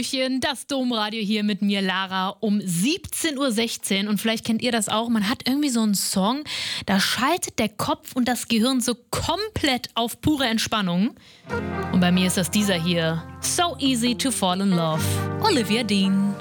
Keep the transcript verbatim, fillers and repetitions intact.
Hallöchen, das Domradio hier mit mir, Lara, um siebzehn Uhr sechzehn. Und vielleicht kennt ihr das auch, man hat irgendwie so einen Song, da schaltet der Kopf und das Gehirn so komplett auf pure Entspannung. Und bei mir ist das dieser hier, So Easy to Fall in Love, Olivia Dean.